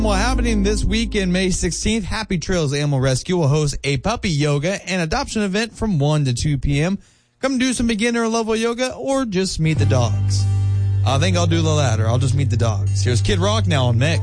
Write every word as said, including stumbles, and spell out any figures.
Well, happening this weekend, May sixteenth, Happy Trails Animal Rescue will host a puppy yoga and adoption event from one to two p.m. Come do some beginner level yoga or just meet the dogs. I think I'll do the latter. I'll just meet the dogs. Here's Kid Rock now on Mix.